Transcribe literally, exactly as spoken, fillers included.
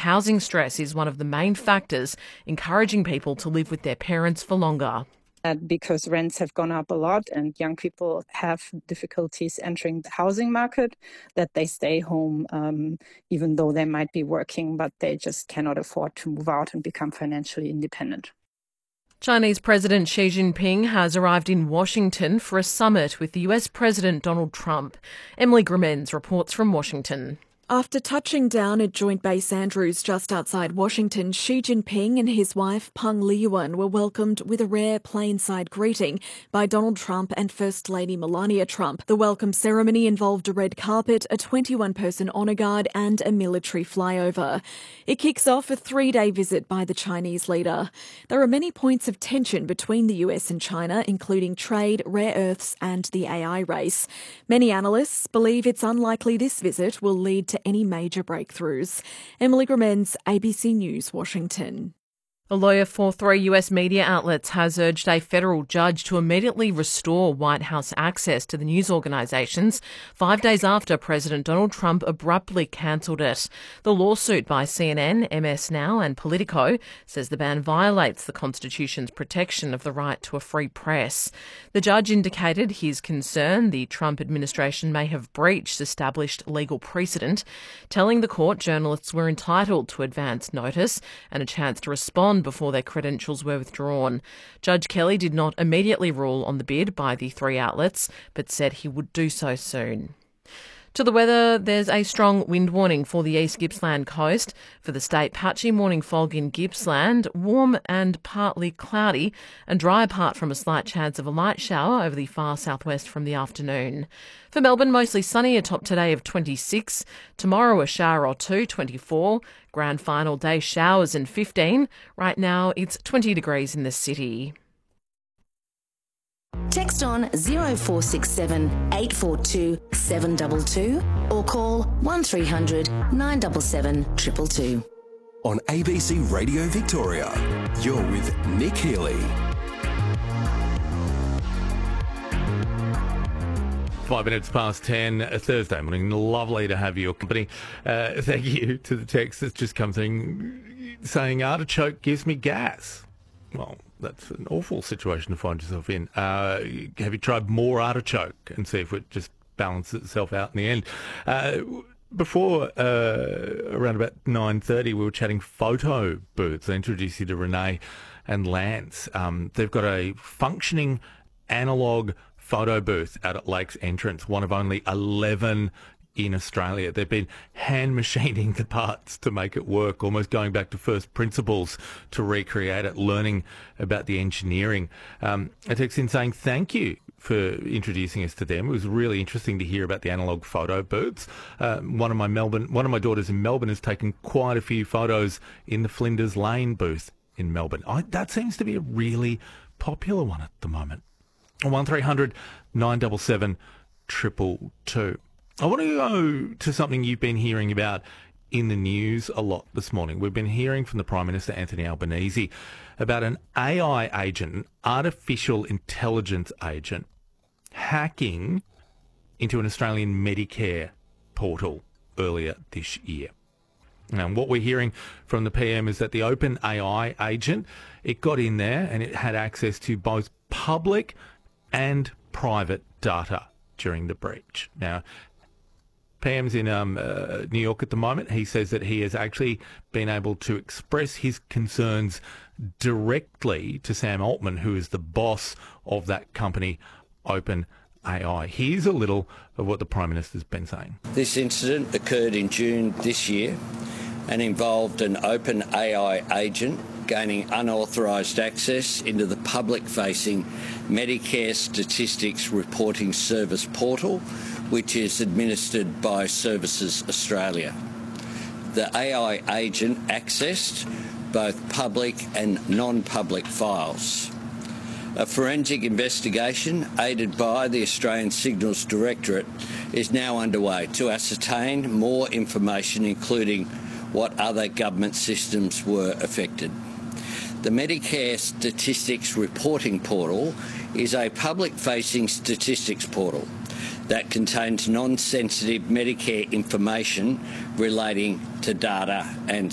housing stress is one of the main factors encouraging people to live with their parents for longer. And because rents have gone up a lot and young people have difficulties entering the housing market, that they stay home um, even though they might be working, but they just cannot afford to move out and become financially independent. Chinese President Xi Jinping has arrived in Washington for a summit with the U S President Donald Trump. Emily Grimmens reports from Washington. After touching down at Joint Base Andrews just outside Washington, Xi Jinping and his wife Peng Liyuan were welcomed with a rare plainside greeting by Donald Trump and First Lady Melania Trump. The welcome ceremony involved a red carpet, a twenty-one person honour guard and a military flyover. It kicks off a three-day visit by the Chinese leader. There are many points of tension between the U S and China, including trade, rare earths and the A I race. Many analysts believe it's unlikely this visit will lead to to any major breakthroughs. Emily Grimmens, A B C News, Washington. A lawyer for three U S media outlets has urged a federal judge to immediately restore White House access to the news organisations five days after President Donald Trump abruptly cancelled it. The lawsuit by C N N, M S Now and Politico says the ban violates the Constitution's protection of the right to a free press. The judge indicated his concern the Trump administration may have breached established legal precedent, telling the court journalists were entitled to advance notice and a chance to respond before their credentials were withdrawn. Judge Kelly did not immediately rule on the bid by the three outlets, but said he would do so soon. To the weather, there's a strong wind warning for the East Gippsland coast. For the state, patchy morning fog in Gippsland, warm and partly cloudy, and dry apart from a slight chance of a light shower over the far southwest from the afternoon. For Melbourne, mostly sunny, a top today of twenty-six. Tomorrow, a shower or two, twenty-four. Grand final day showers and fifteen. Right now, it's twenty degrees in the city. Text on zero four six seven eight four two seven two two or call one three hundred nine seven seven two two two. On A B C Radio Victoria, you're with Nick Healy. Five minutes past ten, a Thursday morning. Lovely to have your company. Uh, thank you to the text that's just come through saying artichoke gives me gas. Well, that's an awful situation to find yourself in. Uh, have you tried more artichoke and see if it just balances itself out in the end? Uh, before, uh, around about nine thirty, we were chatting photo booths. I introduced you to Renee and Lance. Um, they've got a functioning analogue photo booth out at Lakes Entrance, one of only eleven in Australia. They've been hand machining the parts to make it work, almost going back to first principles to recreate it, learning about the engineering. Um, I text in saying thank you for introducing us to them. It was really interesting to hear about the analogue photo booths. Uh, one of my Melbourne, one of my daughters in Melbourne has taken quite a few photos in the Flinders Lane booth in Melbourne. I, that seems to be a really popular one at the moment. one three hundred nine seven seven two two two. I want to go to something you've been hearing about in the news a lot this morning. We've been hearing from the Prime Minister, Anthony Albanese, about an A I agent, an artificial intelligence agent, hacking into an Australian Medicare portal earlier this year. Now, what we're hearing from the P M is that the Open A I agent, it got in there and it had access to both public and private data during the breach. Now, P M's in um, uh, New York at the moment. He says that he has actually been able to express his concerns directly to Sam Altman, who is the boss of that company, Open A I. Here's a little of what the Prime Minister's been saying. This incident occurred in June this year and involved an Open A I agent gaining unauthorised access into the public-facing Medicare Statistics Reporting Service portal, which is administered by Services Australia. The A I agent accessed both public and non-public files. A forensic investigation, aided by the Australian Signals Directorate, is now underway to ascertain more information, including what other government systems were affected. The Medicare Statistics Reporting Portal is a public-facing statistics portal that contains non-sensitive Medicare information relating to data and